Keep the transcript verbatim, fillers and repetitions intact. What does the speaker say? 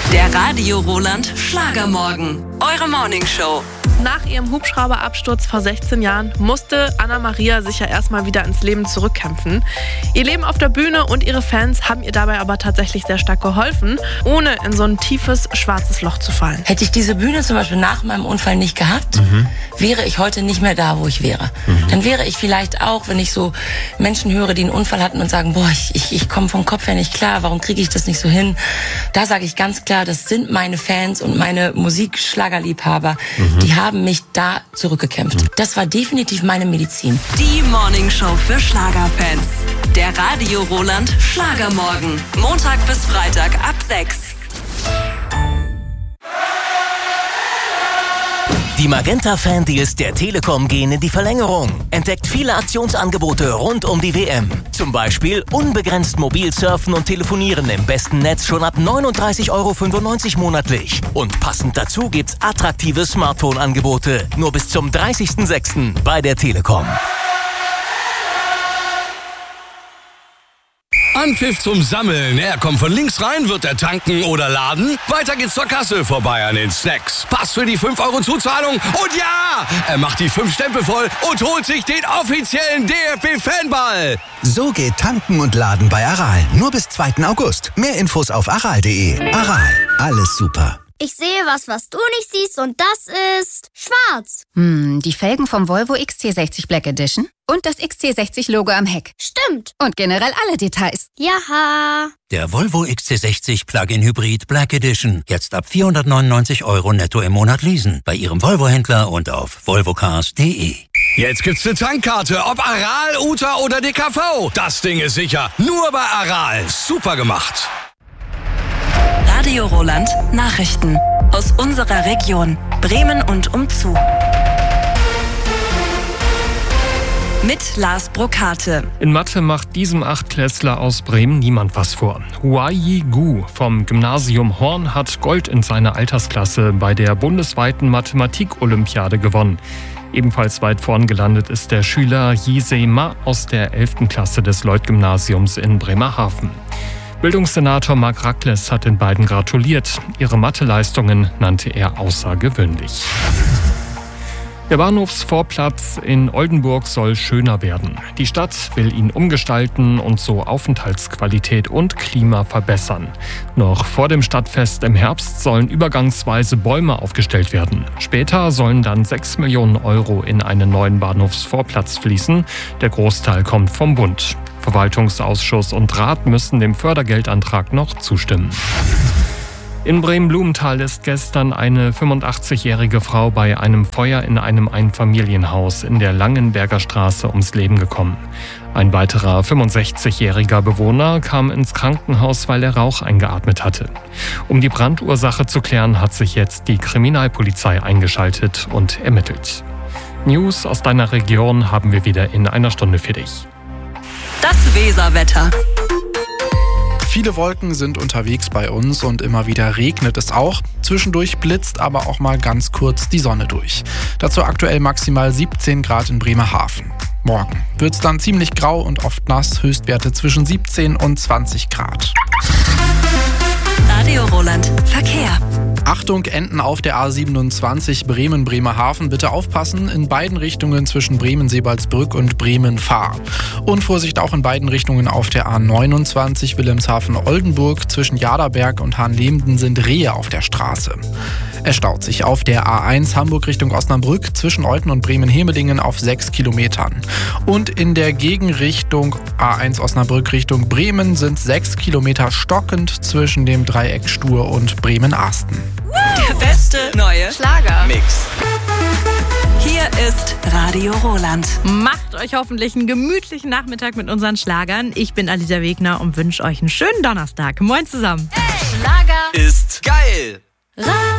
Der Radio Roland Schlagermorgen. Eure Morningshow. Nach ihrem Hubschrauberabsturz vor sechzehn Jahren musste Anna-Maria sich ja erstmal wieder ins Leben zurückkämpfen. Ihr Leben auf der Bühne und ihre Fans haben ihr dabei aber tatsächlich sehr stark geholfen, ohne in so ein tiefes, schwarzes Loch zu fallen. Hätte ich diese Bühne zum Beispiel nach meinem Unfall nicht gehabt, mhm. wäre ich heute nicht mehr da, wo ich wäre. Mhm. Dann wäre ich vielleicht auch, wenn ich so Menschen höre, die einen Unfall hatten und sagen, boah, ich, ich, ich komme vom Kopf her nicht klar, warum kriege ich das nicht so hin? Da sage ich ganz klar, das sind meine Fans und meine Musikschlagerliebhaber, mhm. die haben mich da zurückgekämpft. Das war definitiv meine Medizin. Die Morningshow für Schlagerfans. Der Radio Roland Schlagermorgen. Montag bis Freitag ab sechs. Die Magenta-Fan-Deals der Telekom gehen in die Verlängerung. Entdeckt viele Aktionsangebote rund um die W M. Zum Beispiel unbegrenzt mobil surfen und telefonieren im besten Netz schon ab neununddreißig Euro fünfundneunzig monatlich. Und passend dazu gibt's attraktive Smartphone-Angebote. Nur bis zum dreißigsten sechsten bei der Telekom. Anpfiff zum Sammeln. Er kommt von links rein, wird er tanken oder laden. Weiter geht's zur Kasse, vorbei an den Snacks. Pass für die fünf Euro Zuzahlung. Und ja, er macht die fünf Stempel voll und holt sich den offiziellen D F B-Fanball. So geht Tanken und Laden bei Aral. Nur bis zweiten August. Mehr Infos auf aral punkt de. Aral, alles super. Ich sehe was, was du nicht siehst, und das ist schwarz. Hm, die Felgen vom Volvo X C sechzig Black Edition und das X C sechzig Logo am Heck. Stimmt. Und generell alle Details. Jaha. Der Volvo X C sechzig Plug-in Hybrid Black Edition. Jetzt ab vierhundertneunundneunzig Euro netto im Monat leasen. Bei Ihrem Volvo-Händler und auf volvocars punkt de. Jetzt gibt's eine Tankkarte, ob Aral, U T A oder D K V. Das Ding ist sicher. Nur bei Aral. Super gemacht. Radio Roland Nachrichten aus unserer Region Bremen und umzu. Mit Lars Brokate. In Mathe macht diesem Achtklässler aus Bremen niemand was vor. Huayi Gu vom Gymnasium Horn hat Gold in seiner Altersklasse bei der bundesweiten Mathematik-Olympiade gewonnen. Ebenfalls weit vorn gelandet ist der Schüler Yisei Ma aus der elften Klasse des Lloyd-Gymnasiums in Bremerhaven. Bildungssenator Marc Racles hat den beiden gratuliert. Ihre Matheleistungen nannte er außergewöhnlich. Der Bahnhofsvorplatz in Oldenburg soll schöner werden. Die Stadt will ihn umgestalten und so Aufenthaltsqualität und Klima verbessern. Noch vor dem Stadtfest im Herbst sollen übergangsweise Bäume aufgestellt werden. Später sollen dann sechs Millionen Euro in einen neuen Bahnhofsvorplatz fließen. Der Großteil kommt vom Bund. Verwaltungsausschuss und Rat müssen dem Fördergeldantrag noch zustimmen. In Bremen-Blumenthal ist gestern eine fünfundachtzigjährige Frau bei einem Feuer in einem Einfamilienhaus in der Langenberger Straße ums Leben gekommen. Ein weiterer fünfundsechzigjähriger Bewohner kam ins Krankenhaus, weil er Rauch eingeatmet hatte. Um die Brandursache zu klären, hat sich jetzt die Kriminalpolizei eingeschaltet und ermittelt. News aus deiner Region haben wir wieder in einer Stunde für dich. Das Weserwetter. Viele Wolken sind unterwegs bei uns und immer wieder regnet es auch. Zwischendurch blitzt aber auch mal ganz kurz die Sonne durch. Dazu aktuell maximal siebzehn Grad in Bremerhaven. Morgen wird es dann ziemlich grau und oft nass, Höchstwerte zwischen siebzehn und zwanzig Grad. Radio Roland Verkehr. Achtung, Enten auf der A siebenundzwanzig Bremen-Bremerhaven. Bitte aufpassen, in beiden Richtungen zwischen Bremen-Sebalsbrück und Bremen-Fahr. Und Vorsicht auch in beiden Richtungen auf der A neunundzwanzig Wilhelmshaven-Oldenburg. Zwischen Jaderberg und Hahnlemden sind Rehe auf der Straße. Es staut sich auf der A eins Hamburg Richtung Osnabrück zwischen Olten und Bremen-Hemelingen auf sechs Kilometern. Und in der Gegenrichtung A eins Osnabrück Richtung Bremen sind sechs Kilometer stockend zwischen dem Dreieck Stur und Bremen-Asten. Der beste neue Schlager-Mix. Hier ist Radio Roland. Macht euch hoffentlich einen gemütlichen Nachmittag mit unseren Schlagern. Ich bin Alisa Wegner und wünsche euch einen schönen Donnerstag. Moin zusammen. Hey. Schlager ist geil. Radio